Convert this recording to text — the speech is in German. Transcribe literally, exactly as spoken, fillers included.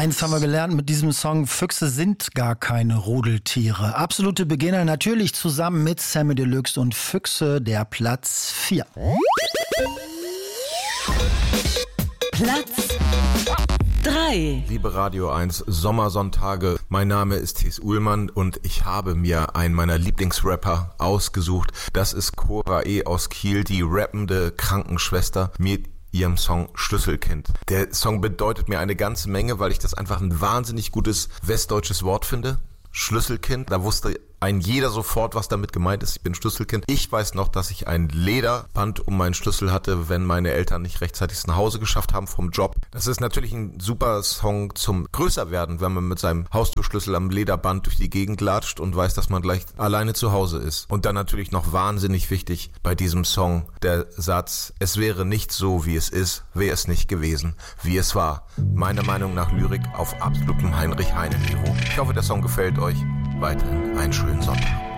Eins haben wir gelernt mit diesem Song: Füchse sind gar keine Rudeltiere. Absolute Beginner, natürlich zusammen mit Samy Deluxe und Füchse, der Platz vier. Platz drei. Liebe Radio eins Sommersonntage, mein Name ist Thies Uhlmann und ich habe mir einen meiner Lieblingsrapper ausgesucht. Das ist Cora E. aus Kiel, die rappende Krankenschwester mit ihrem Song Schlüsselkind. Der Song bedeutet mir eine ganze Menge, weil ich das einfach ein wahnsinnig gutes westdeutsches Wort finde. Schlüsselkind, da wusste ein jeder sofort, was damit gemeint ist. Ich bin Schlüsselkind. Ich weiß noch, dass ich ein Lederband um meinen Schlüssel hatte, wenn meine Eltern nicht rechtzeitig nach Hause geschafft haben vom Job. Das ist natürlich ein super Song zum Größerwerden, wenn man mit seinem Haustürschlüssel am Lederband durch die Gegend latscht und weiß, dass man gleich alleine zu Hause ist. Und dann natürlich noch wahnsinnig wichtig bei diesem Song der Satz: Es wäre nicht so, wie es ist, wäre es nicht gewesen, wie es war. Meiner Meinung nach Lyrik auf absolutem Heinrich-Heine-Niveau. Ich hoffe, der Song gefällt euch. Weiterhin einen schönen Sonntag.